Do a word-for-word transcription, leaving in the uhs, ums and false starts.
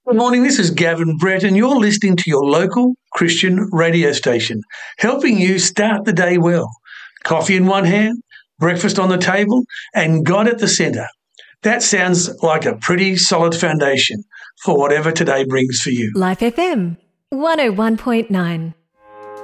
Good morning, this is Gavin Brett, and you're listening to your local Christian radio station, helping you start the day well. Coffee in one hand, breakfast on the table, and God at the centre. That sounds like a pretty solid foundation for whatever today brings for you. Life F M, one oh one point nine.